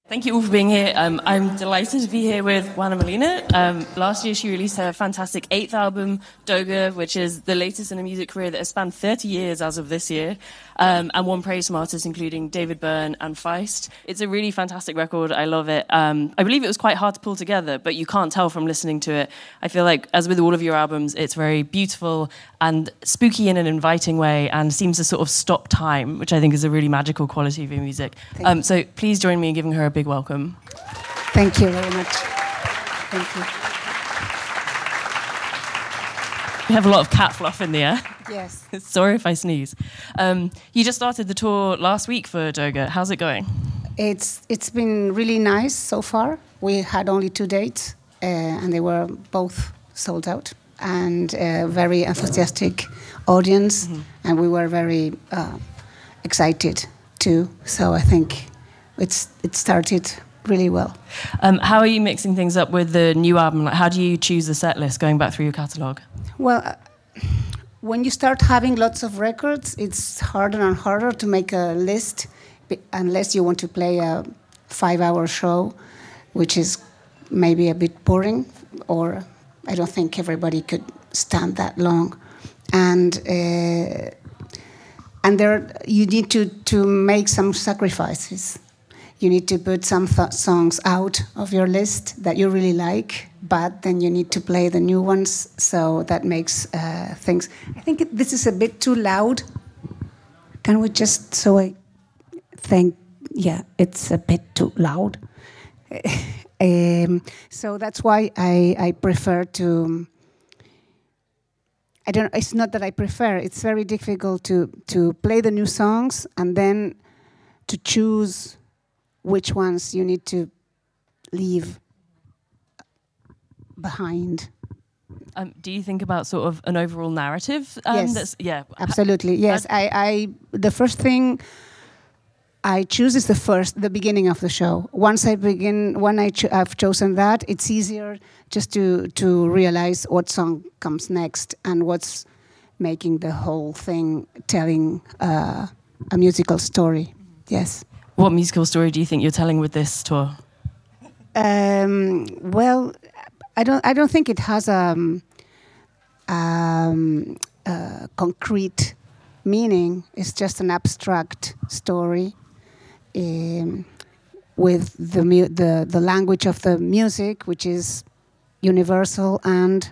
Thank you all for being here. I'm delighted to be here with Juana Molina. Last year she released her fantastic 8th album, Doga, which is the latest in a music career that has spanned 30 years as of this year, and won praise from artists including David Byrne and Feist. It's a really fantastic record. I love it. I believe it was quite hard to pull together, but you can't tell from listening to it. I feel like, as with all of your albums, it's very beautiful and spooky in an inviting way and seems to sort of stop time, which I think is a really magical quality of your music. So please join me in giving her a big welcome. Thank you very much. Thank you. We have a lot of cat fluff in the air. Yes. Sorry if I sneeze. You just started the tour last week for Doga. How's it going? It's been really nice so far. We had only 2 dates, and they were both sold out, and a very enthusiastic audience, and we were very excited too. So I think it started really well. How are you mixing things up with the new album? Like, how do you choose the set list going back through your catalogue? Well, when you start having lots of records, it's harder and harder to make a list, unless you want to play a 5-hour show, which is maybe a bit boring, or I don't think everybody could stand that long. And there you need to make some sacrifices. You need to put some songs out of your list that you really like, but then you need to play the new ones, so that makes things... I think this is a bit too loud. Can we just... So I think, yeah, it's a bit too loud. So that's why I prefer to... It's not that I prefer, it's very difficult to play the new songs and then to choose which ones you need to leave behind. Do you think about sort of an overall narrative? Yes, absolutely. Yes, the first thing I choose is the beginning of the show. Once I begin, I've chosen that, it's easier just to realize what song comes next and what's making the whole thing telling a musical story. Yes. What musical story do you think you're telling with this tour? Well, I don't think it has a concrete meaning. It's just an abstract story with the language of the music, which is universal, and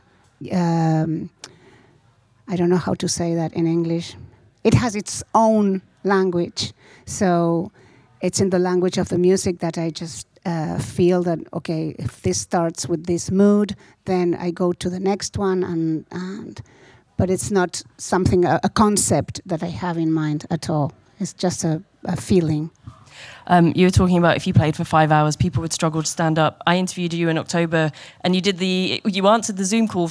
I don't know how to say that in English. It has its own language, so it's in the language of the music that I just feel that, okay, if this starts with this mood, then I go to the next one, but it's not something, a concept that I have in mind at all. It's just a feeling. You were talking about if you played for 5 hours, people would struggle to stand up. I interviewed you in October, and you answered the Zoom call